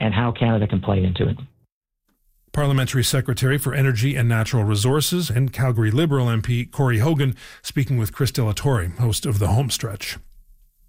and how Canada can play into it. Parliamentary Secretary for Energy and Natural Resources and Calgary Liberal MP Corey Hogan speaking with Chris Delatorre, host of The Homestretch.